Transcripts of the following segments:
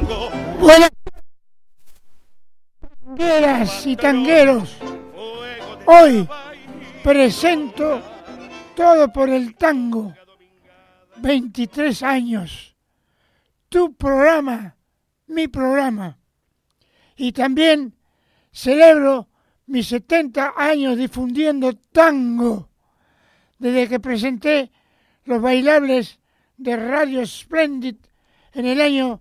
Buenas tangueras y tangueros. Hoy presento Todo por el Tango. 23 años. Tu programa, mi programa. Y también celebro mis 70 años difundiendo tango, desde que presenté los bailables de Radio Splendid en el año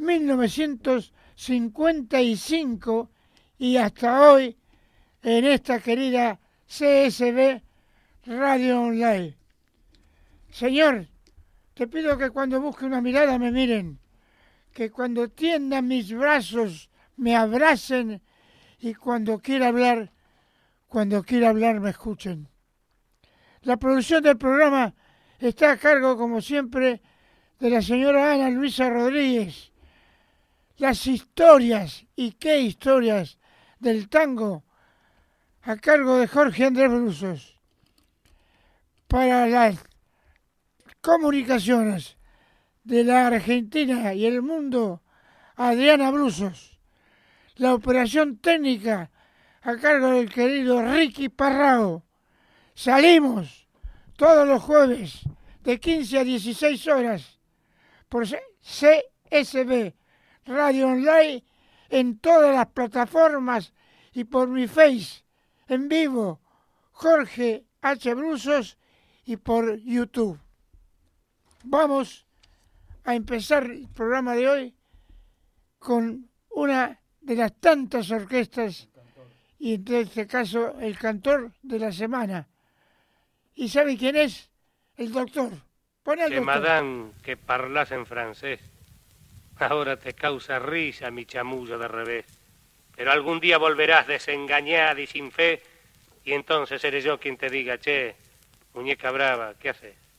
1955 y hasta hoy en esta querida CSB Radio Online. Señor, te pido que cuando busque una mirada me miren, que cuando tiendan mis brazos me abracen y cuando quiera hablar me escuchen. La producción del programa está a cargo, como siempre, de la señora Ana Luisa Rodríguez. Las historias, y qué historias, del tango, a cargo de Jorge Andrés Brusos. Para las comunicaciones de la Argentina y el mundo, Adriana Brusos. La operación técnica a cargo del querido Ricky Parrao. Salimos todos los jueves de 15 a 16 horas por CSB Radio Online en todas las plataformas y por mi Face en vivo, Jorge H. Brusos, y por YouTube. Vamos a empezar el programa de hoy con una de las tantas orquestas y en este caso el cantor de la semana. ¿Y sabe quién es? El doctor. Pon al doctor. Madame, que parlas en francés. Ahora te causa risa mi chamullo de revés. Pero algún día volverás desengañada y sin fe, y entonces seré yo quien te diga, che, muñeca brava, ¿qué haces?